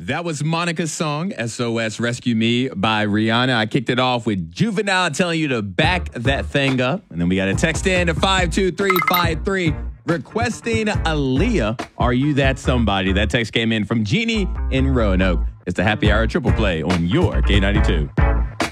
That was Monica's song, SOS Rescue Me by Rihanna. I kicked it off with Juvenile telling you to back that thing up. And then we got a text in to 52353 requesting Aaliyah, Are You That Somebody? That text came in from Jeannie in Roanoke. It's the Happy Hour Triple Play on your K92.